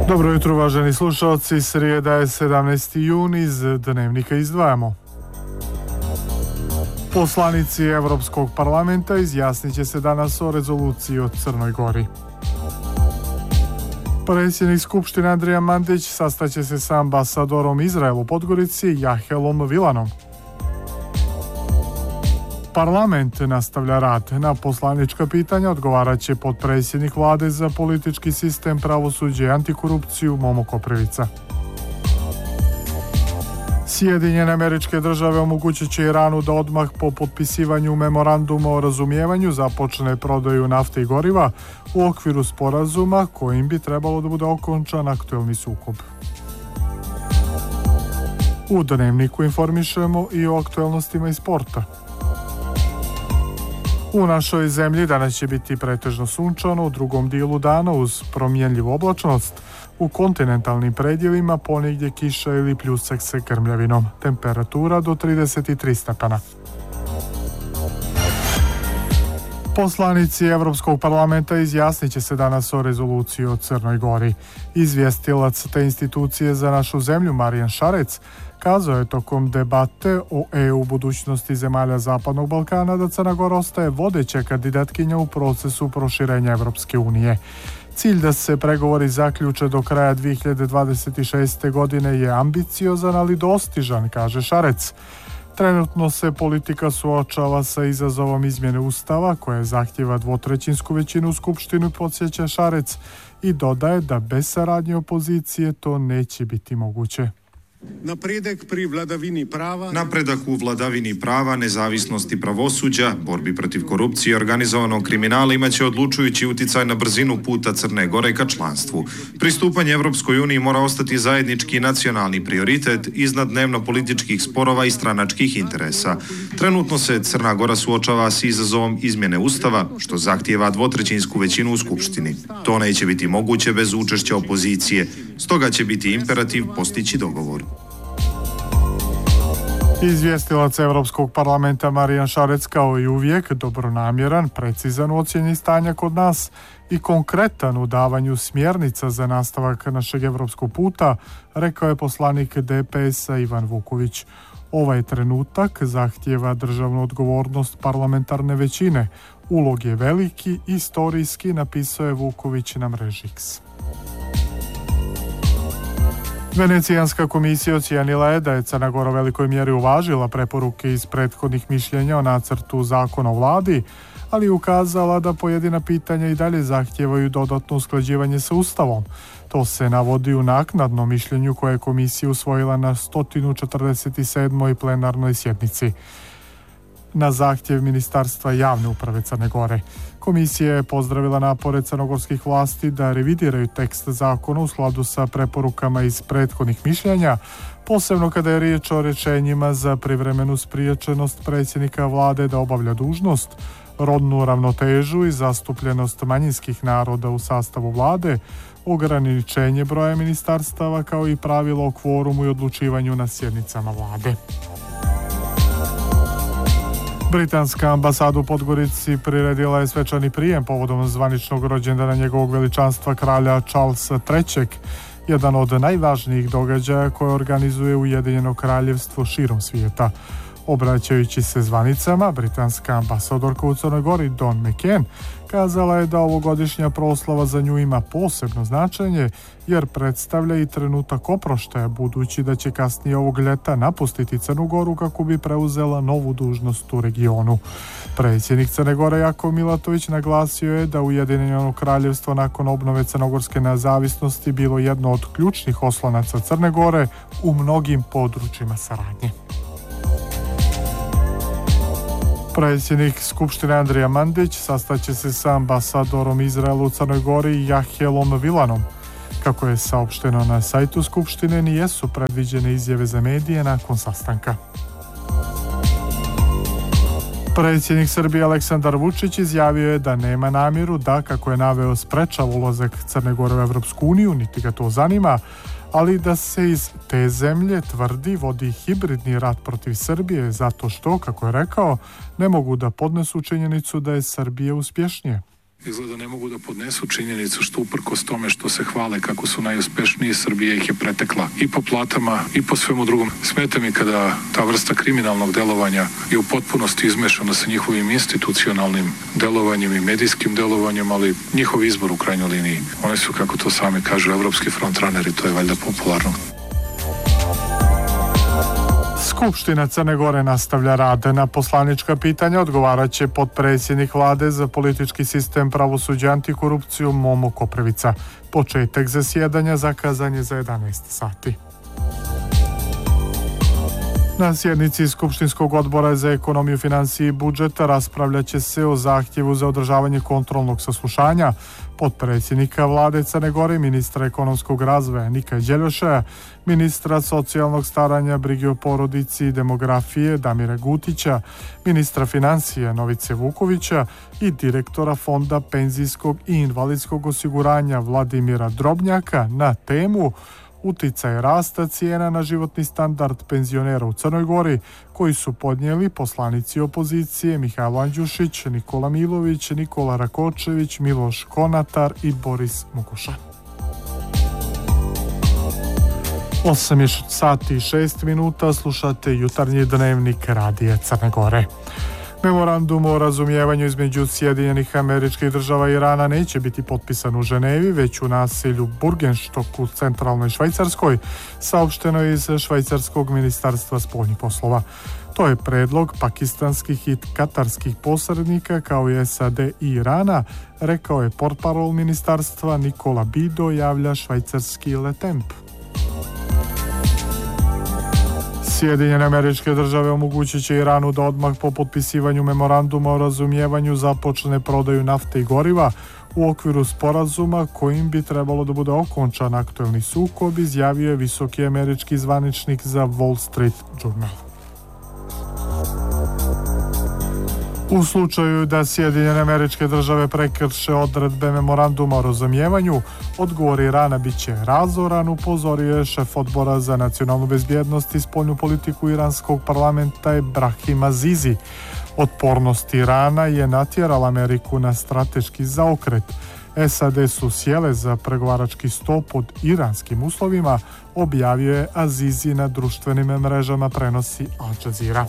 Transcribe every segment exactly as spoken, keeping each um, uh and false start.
Dobro jutro, uvaženi slušalci. Srijeda je sedamnaesti juni, iz Dnevnika izdvajamo. Poslanici Evropskog parlamenta izjasnit će se danas o rezoluciji o Crnoj Gori. Predsjednik Skupštine Andrija Mandić sastaće se sa ambasadorom Izraela u Podgorici Jahelom Vilanom. Parlament nastavlja rad. Na poslanička pitanja odgovarat će potpredsjednik vlade za politički sistem, pravosuđe i antikorupciju Momo Koprivica. Sjedinjene Američke Države omogućit će Iranu da odmah po potpisivanju memoranduma o razumijevanju započne prodaju nafte i goriva u okviru sporazuma kojim bi trebalo da bude okončan aktuelni sukob. U Dnevniku informišemo i o aktuelnostima iz sporta. U našoj zemlji danas će biti pretežno sunčano, u drugom dijelu dana uz promjenljivu oblačnost, u kontinentalnim predjelima ponegdje kiša ili pljusak sa grmljavinom. Temperatura do trideset tri stepena. Poslanici Evropskog parlamenta izjasnit će se danas o rezoluciji o Crnoj Gori. Izvjestilac te institucije za našu zemlju Marijan Šarec kazao je tokom debate o E U budućnosti zemalja Zapadnog Balkana da Crna Gora ostaje vodeća kandidatkinja u procesu proširenja Evropske unije. Cilj da se pregovori zaključe do kraja dvije hiljade dvadeset šeste. godine je ambiciozan, ali dostižan, kaže Šarec. Trenutno se politika suočava sa izazovom izmjene Ustava, koja zahtjeva dvotrećinsku većinu u Skupštinu, podsjeća Šarec, i dodaje da bez saradnje opozicije to neće biti moguće. Napredak pri vladavini prava. Napredak u vladavini prava, nezavisnosti pravosuđa, borbi protiv korupcije i organizovanog kriminala imaće odlučujući uticaj na brzinu puta Crne Gore ka članstvu. Pristupanje Evropskoj uniji mora ostati zajednički nacionalni prioritet iznad dnevno političkih sporova i stranačkih interesa. Trenutno se Crna Gora suočava s izazovom izmjene Ustava, što zahtijeva dvotrećinsku većinu u Skupštini. To neće biti moguće bez učešća opozicije, stoga će biti imperativ postići dogovor. Izvjestilac Evropskog parlamenta Marijan Šarec kao i uvijek dobronamjeran, precizan u ocjeni stanja kod nas i konkretan u davanju smjernica za nastavak našeg evropskog puta, rekao je poslanik D P S-a Ivan Vuković. Ovaj trenutak zahtijeva državnu odgovornost parlamentarne većine. Ulog je veliki, istorijski, napisao je Vuković na mreži X. Venecijanska komisija ocijenila je da je Crna Gora u velikoj mjeri uvažila preporuke iz prethodnih mišljenja o nacrtu zakona o vladi, ali je ukazala da pojedina pitanja i dalje zahtijevaju dodatno usklađivanje sa Ustavom. To se navodi u naknadnom mišljenju koje je komisija usvojila na sto četrdeset sedmoj plenarnoj sjednici. Na zahtjev Ministarstva javne uprave Crne Gore. Komisija je pozdravila napore crnogorskih vlasti da revidiraju tekst zakona u skladu sa preporukama iz prethodnih mišljenja, posebno kada je riječ o rješenjima za privremenu spriječenost predsjednika vlade da obavlja dužnost, rodnu ravnotežu i zastupljenost manjinskih naroda u sastavu vlade, ograničenje broja ministarstava kao i pravilo o kvorumu i odlučivanju na sjednicama vlade. Britanska ambasada u Podgorici priredila je svečani prijem povodom zvaničnog rođendana njegovog veličanstva kralja Charlesa trećeg, jedan od najvažnijih događaja koje organizuje Ujedinjeno kraljevstvo širom svijeta. Obraćajući se zvanicama, britanska ambasadorka u Crnoj Gori Dawn McCann kazala je da ovogodišnja proslava za nju ima posebno značenje jer predstavlja i trenutak oproštaja, budući da će kasnije ovog ljeta napustiti Crnu Goru kako bi preuzela novu dužnost u regionu. Predsjednik Crne Gore Jakov Milatović naglasio je da Ujedinjeno kraljevstvo nakon obnove crnogorske nezavisnosti bilo jedno od ključnih oslonaca Crne Gore u mnogim područjima saradnje. Predsjednik Skupštine Andrija Mandić sastaće se sa ambasadorom Izraela u Crnoj Gori Jahelom Vilanom. Kako je saopšteno na sajtu Skupštine, nijesu predviđene izjave za medije nakon sastanka. Predsjednik Srbije Aleksandar Vučić izjavio je da nema namjeru da, kako je naveo, sprečava ulazak Crne Gore u Evropsku uniju, niti ga to zanima, ali da se iz te zemlje, tvrdi, vodi hibridni rat protiv Srbije zato što, kako je rekao, ne mogu da podnesu činjenicu da je Srbija uspješnije. Izgleda ne mogu da podnesu činjenicu što uprkos tome što se hvale kako su najuspešniji, Srbija ih je pretekla i po platama i po svemu drugom. Smeta mi kada ta vrsta kriminalnog delovanja je u potpunosti izmešana sa njihovim institucionalnim delovanjem i medijskim delovanjem, ali njihov izbor u krajnjoj liniji. Oni su, kako to sami kažu, evropski frontraneri, to je valjda popularno. Skupština Crne Gore nastavlja rad. Na poslanička pitanja odgovaraće potpredsjednik vlade za politički sistem, pravosuđe i antikorupciju Momo Koprivica. Početak zasjedanja zakazan je za jedanaest sati. Na sjednici Skupštinskog odbora za ekonomiju, financije i budžeta raspravljaće se o zahtjevu za održavanje kontrolnog saslušanja potpredsjednika vlade Crne Gore, ministra ekonomskog razvoja Nika Đeljoša, ministra socijalnog staranja, brige o porodici i demografije Damira Gutića, ministra financija Novice Vukovića i direktora Fonda penzijskog i invalidskog osiguranja Vladimira Drobnjaka na temu uticaj rasta cijena na životni standard penzionera u Crnoj Gori, koji su podnijeli poslanici opozicije Mihajlo Andjušić, Nikola Milović, Nikola Rakočević, Miloš Konatar i Boris Mukoša. osam sati i šest minuta, slušate jutarnji dnevnik Radija Crne Gore. Memorandum o razumijevanju između Sjedinjenih Američkih Država i Irana neće biti potpisan u Ženevi, već u naselju Burgenstock u centralnoj Švajcarskoj, saopšteno je iz Švajcarskog ministarstva spoljnih poslova. To je predlog pakistanskih i katarskih posrednika kao i S A D i Irana, rekao je portparol ministarstva Nikola Bido, javlja švajcarski Le Temps. Sjedinjene Američke Države omogućit će Iranu da odmah po potpisivanju memoranduma o razumijevanju započne prodaju nafte i goriva u okviru sporazuma kojim bi trebalo da bude okončan aktuelni sukob, izjavio je visoki američki zvaničnik za Wall Street Journal. U slučaju da Sjedinjene Američke Države prekrše odredbe memoranduma o razumijevanju, odgovor Irana bit će razoran, upozorio je šef odbora za nacionalnu bezbjednost i spoljnu politiku iranskog parlamenta Ebrahim Azizi. Otpornost Irana je natjerala Ameriku na strateški zaokret. S A D su sjele za pregovarački sto pod iranskim uslovima, objavio je Azizi na društvenim mrežama, prenosi Al Jazeera.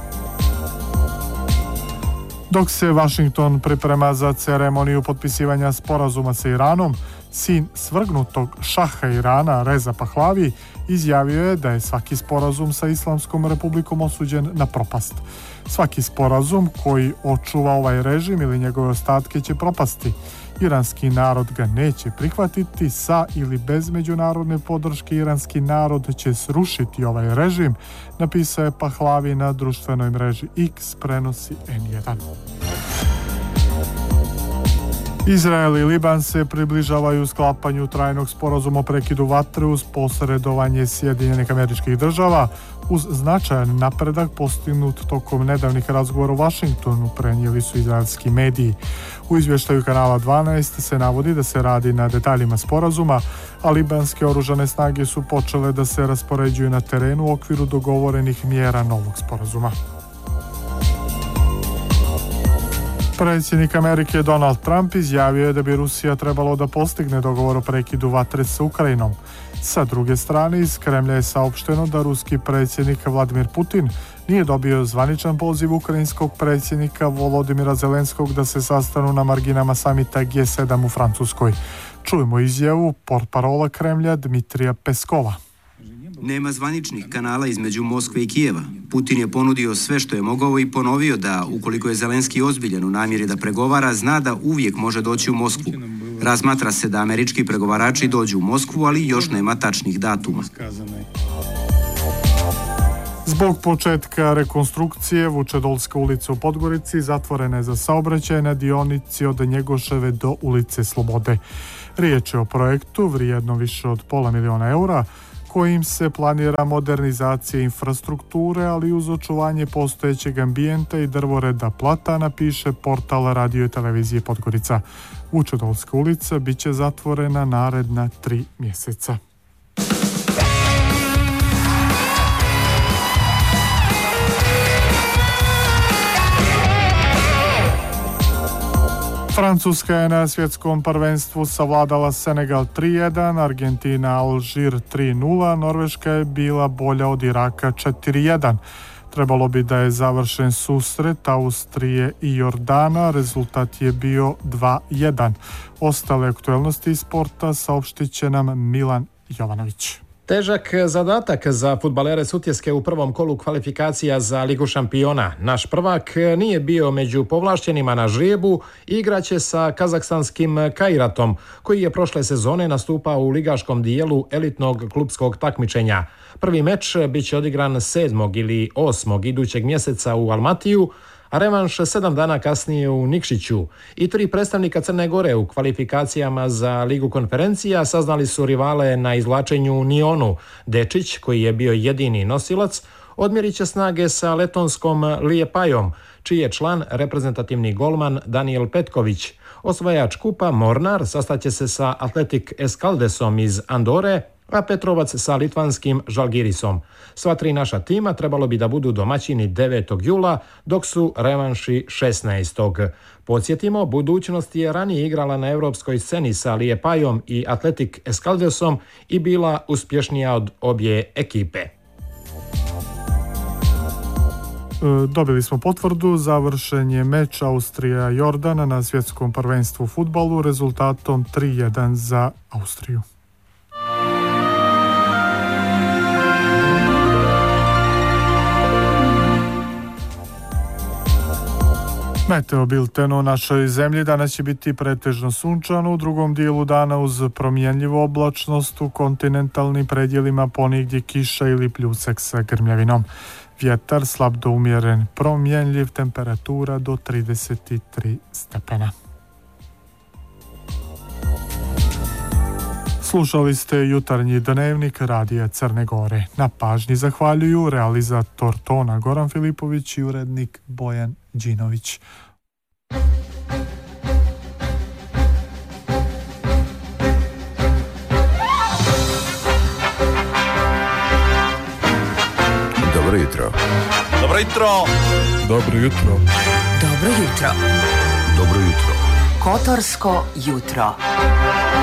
Dok se Washington priprema za ceremoniju potpisivanja sporazuma sa Iranom, sin svrgnutog šaha Irana Reza Pahlavi izjavio je da je svaki sporazum sa Islamskom republikom osuđen na propast. Svaki sporazum koji očuva ovaj režim ili njegove ostatke će propasti. Iranski narod ga neće prihvatiti, sa ili bez međunarodne podrške iranski narod će srušiti ovaj režim, napisao je Pahlavi na društvenoj mreži X, prenosi N jedan. Izrael i Liban se približavaju sklapanju trajnog sporazuma o prekidu vatre uz posredovanje Sjedinjenih Američkih Država, uz značajan napredak postignut tokom nedavnih razgovora u Vašingtonu, prenijeli su izraelski mediji. U izvještaju kanala dvanaest se navodi da se radi na detaljima sporazuma, a libanske oružane snage su počele da se raspoređuju na terenu u okviru dogovorenih mjera novog sporazuma. Predsjednik Amerike Donald Trump izjavio je da bi Rusija trebalo da postigne dogovor o prekidu vatre sa Ukrajinom. Sa druge strane, iz Kremlja je saopšteno da ruski predsjednik Vladimir Putin nije dobio zvaničan poziv ukrajinskog predsjednika Volodimira Zelenskog da se sastanu na marginama samita G sedam u Francuskoj. Čujemo izjavu portparola Kremlja Dmitrija Peskova. Nema zvaničnih kanala između Moskve i Kijeva. Putin je ponudio sve što je mogao i ponovio da, ukoliko je Zelenski ozbiljan u namjeri da pregovara, zna da uvijek može doći u Moskvu. Razmatra se da američki pregovarači dođu u Moskvu, ali još nema tačnih datuma. Zbog početka rekonstrukcije Vučedolska ulica u Podgorici zatvorena je za saobraćaj na dionici od Njegoševe do ulice Slobode. Riječ je o projektu vrijednom više od pola miliona eura, kojim se planira modernizacija infrastrukture, ali uz očuvanje postojećeg ambijenta i drvoreda platana, piše portal radio i televizije Podgorica. Vučedolska ulica bit će zatvorena naredna tri mjeseca. Francuska je na svjetskom prvenstvu savladala Senegal tri jedan, Argentina Alžir tri nula, Norveška je bila bolja od Iraka četiri jedan. Trebalo bi da je završen susret Austrije i Jordana, rezultat je bio dva jedan. Ostale aktuelnosti iz sporta saopštit će nam Milan Jovanović. Težak zadatak za fudbalere Sutjeske u prvom kolu kvalifikacija za Ligu šampiona. Naš prvak nije bio među povlašćenima na žrebu i igraće sa kazahstanskim Kairatom, koji je prošle sezone nastupao u ligaškom dijelu elitnog klupskog takmičenja. Prvi meč biće odigran sedmog ili osmog idućeg mjeseca u Almatiju, a revanš sedam dana kasnije u Nikšiću. I tri predstavnika Crne Gore u kvalifikacijama za Ligu konferencija saznali su rivale na izvlačenju u Nionu. Dečić, koji je bio jedini nosilac, odmjerit će snage sa letonskom Lijepajom, čiji je član reprezentativni golman Daniel Petković. Osvajač kupa Mornar sastaće se sa Atletik Eskaldesom iz Andore, a Petrovac sa litvanskim Žalgirisom. Sva tri naša tima trebalo bi da budu domaćini devetog jula, dok su revanši šesnaestog Podsjetimo, budućnost je ranije igrala na europskoj sceni sa Lijepajom i Atletik Eskaldesom i bila uspješnija od obje ekipe. Dobili smo potvrdu, završen je meč Austrija-Jordan na svjetskom prvenstvu u fudbalu rezultatom tri jedan za Austriju. Meteo bilten u našoj zemlji danas će biti pretežno sunčano, u drugom dijelu dana uz promjenljivu oblačnost, u kontinentalnim predjelima ponegdje kiša ili pljusak sa grmljavinom. Vjetar slab do umjeren, promjenljiv, temperatura do trideset tri stepena. Slušali ste jutarnji dnevnik Radija Crne Gore. Na pažnji zahvaljuju realizator tona Goran Filipović i urednik Bojan Đinović. Dobro jutro. Dobro jutro. Dobro jutro. Dobro jutro. Dobro jutro. Kotorsko jutro.